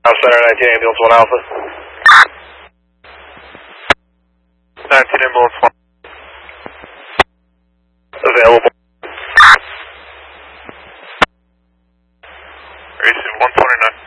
Center 19 Ambulance 1 Alpha. 19 Ambulance 1. Available. Receive 129.